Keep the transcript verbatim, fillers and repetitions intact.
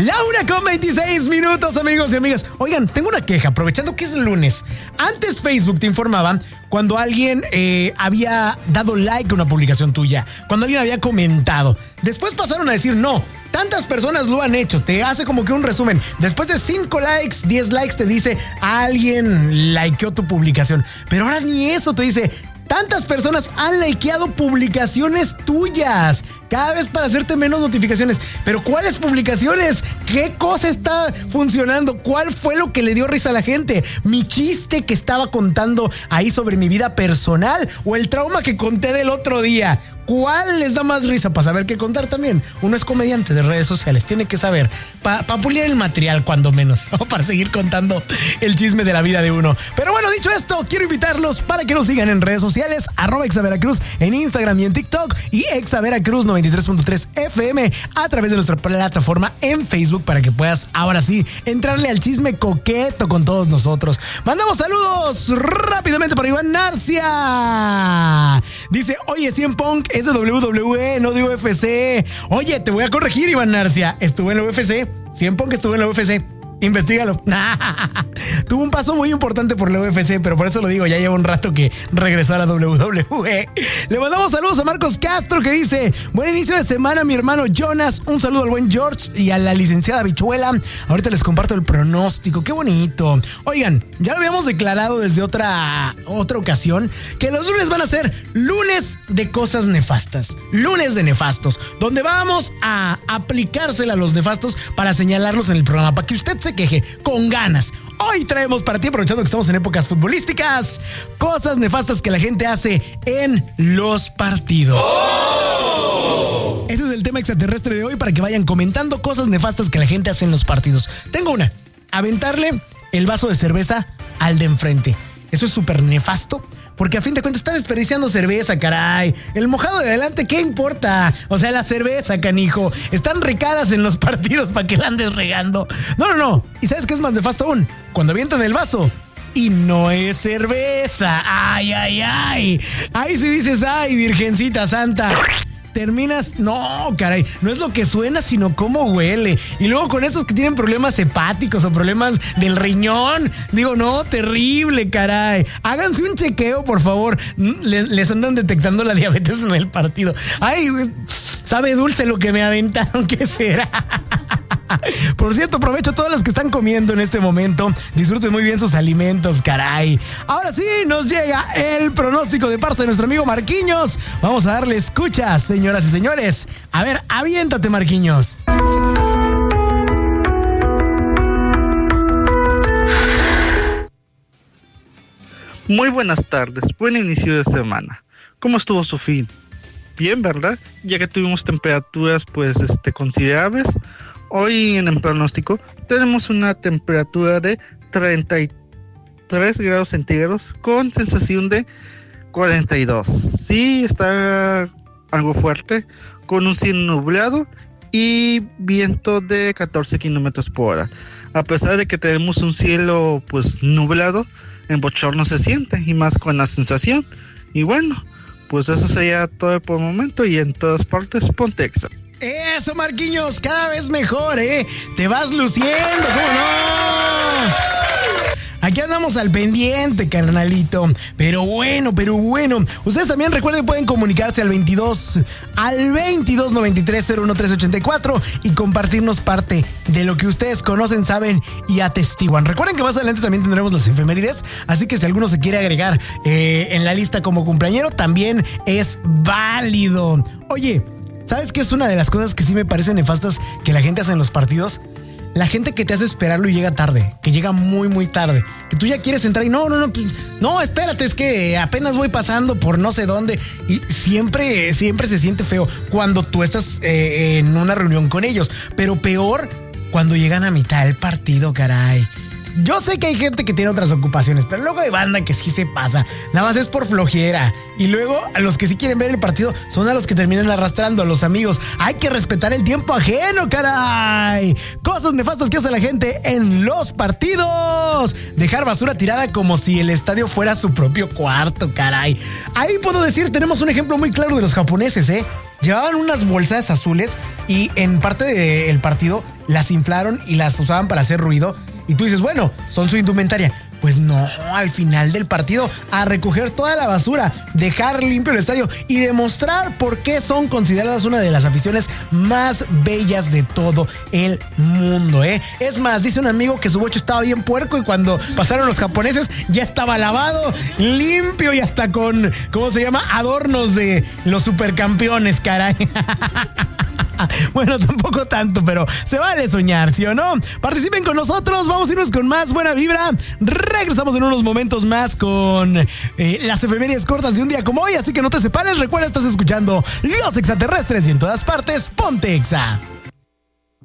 La una con veintiséis minutos, amigos y amigas. Oigan, tengo una queja, aprovechando que es lunes. Antes Facebook te informaba cuando alguien eh, había dado like a una publicación tuya, cuando alguien había comentado. Después pasaron a decir no. Tantas personas lo han hecho, te hace como que un resumen. Después de cinco likes, diez likes, te dice alguien likeó tu publicación. Pero ahora ni eso, te dice tantas personas han likeado publicaciones tuyas. Cada vez para hacerte menos notificaciones. Pero ¿cuáles publicaciones? ¿Qué cosa está funcionando? ¿Cuál fue lo que le dio risa a la gente? ¿Mi chiste que estaba contando ahí sobre mi vida personal? ¿O el trauma que conté del otro día? ¿Cuál les da más risa? Para saber qué contar también. Uno es comediante de redes sociales, tiene que saber. Para pa pulir el material, cuando menos, ¿no? Para seguir contando el chisme de la vida de uno. Pero bueno, dicho esto, quiero invitarlos para que nos sigan en redes sociales, arroba exaveracruz en Instagram y en TikTok, y exaveracruz noventa y tres punto tres F M a través de nuestra plataforma en Facebook, para que puedas ahora sí entrarle al chisme coqueto con todos nosotros. Mandamos saludos rápidamente para Iván Narcia. Dice, oye, C M Punk es de W W E, no de U F C. Oye, te voy a corregir, Iván Narcia. Estuve en la U F C. C M Punk estuvo en la U F C. Investígalo. Tuvo un paso muy importante por la U F C, pero por eso lo digo, ya lleva un rato que regresó a la W W E. Le mandamos saludos a Marcos Castro, que dice, buen inicio de semana, mi hermano Jonas. Un saludo al buen George y a la licenciada Bichuela. Ahorita les comparto el pronóstico. Qué bonito. Oigan, ya lo habíamos declarado desde otra, otra ocasión, que los lunes van a ser lunes de cosas nefastas. Lunes de nefastos, donde vamos a aplicársela a los nefastos para señalarlos en el programa, para que usted se queje con ganas. Hoy traemos para ti, aprovechando que estamos en épocas futbolísticas, cosas nefastas que la gente hace en los partidos. ¡Oh! Ese es el tema extraterrestre de hoy, para que vayan comentando cosas nefastas que la gente hace en los partidos. Tengo una: aventarle el vaso de cerveza al de enfrente. Eso es súper nefasto, porque a fin de cuentas está desperdiciando cerveza, caray. El mojado de adelante, ¿qué importa? O sea, la cerveza, canijo. Están recadas en los partidos para que la andes regando. No, no, no. ¿Y sabes qué es más nefasto aún? Cuando avientan el vaso y no es cerveza. Ay, ay, ay. Ahí sí dices, ay, Virgencita Santa. Terminas, no, caray, no es lo que suena, sino cómo huele. Y luego con estos que tienen problemas hepáticos o problemas del riñón, digo, no, terrible, caray. Háganse un chequeo, por favor. Les, les andan detectando la diabetes en el partido. Ay, sabe dulce lo que me aventaron, ¿qué será? Por cierto, aprovecho a todas las que están comiendo en este momento. Disfruten muy bien sus alimentos, caray. Ahora sí, nos llega el pronóstico de parte de nuestro amigo Marquinhos. Vamos a darle escucha, señoras y señores. A ver, aviéntate, Marquinhos. Muy buenas tardes, buen inicio de semana. ¿Cómo estuvo su fin? Bien, ¿verdad? Ya que tuvimos temperaturas pues este considerables. Hoy en el pronóstico tenemos una temperatura de treinta y tres grados centígrados con sensación de cuarenta y dos. Sí, está algo fuerte, con un cielo nublado y viento de catorce kilómetros por hora. A pesar de que tenemos un cielo pues nublado, el bochorno se siente, y más con la sensación. Y bueno, pues eso sería todo por el momento, y en todas partes ponte Exa. Eso, Marquinhos, cada vez mejor, ¿eh? Te vas luciendo, ¿cómo no? Aquí andamos al pendiente, carnalito. Pero bueno, pero bueno. Ustedes también recuerden, pueden comunicarse al veintidós, al veintidós noventa y tres cero uno tres ochenta y cuatro y compartirnos parte de lo que ustedes conocen, saben y atestiguan. Recuerden que más adelante también tendremos las efemérides, así que si alguno se quiere agregar eh, en la lista como cumpleañero, también es válido. Oye, ¿sabes qué es una de las cosas que sí me parecen nefastas que la gente hace en los partidos? La gente que te hace esperarlo y llega tarde, que llega muy, muy tarde, que tú ya quieres entrar y no, no, no, pues, no, espérate, es que apenas voy pasando por no sé dónde. Y siempre, siempre se siente feo cuando tú estás eh, en una reunión con ellos, pero peor cuando llegan a mitad del partido, caray. Yo sé que hay gente que tiene otras ocupaciones, pero luego hay banda que sí se pasa. Nada más es por flojera. Y luego a los que sí quieren ver el partido son a los que terminan arrastrando a los amigos. Hay que respetar el tiempo ajeno, caray. Cosas nefastas que hace la gente en los partidos. Dejar basura tirada como si el estadio fuera su propio cuarto, caray. Ahí puedo decir, tenemos un ejemplo muy claro de los japoneses, ¿eh? Llevaban unas bolsas azules y en parte del partido las inflaron y las usaban para hacer ruido. Y tú dices, bueno, son su indumentaria. Pues no, al final del partido, a recoger toda la basura, dejar limpio el estadio y demostrar por qué son consideradas una de las aficiones más bellas de todo el mundo, ¿eh? Es más, dice un amigo que su bocho estaba bien puerco y cuando pasaron los japoneses ya estaba lavado, limpio y hasta con, ¿cómo se llama? Adornos de los supercampeones, caray. Bueno, tampoco tanto, pero se vale soñar, ¿sí o no? Participen con nosotros, vamos a irnos con más buena vibra. Regresamos en unos momentos más con eh, las efemérides cortas de un día como hoy, así que no te separes. Recuerda, estás escuchando Los Extraterrestres y en todas partes, ponte Exa.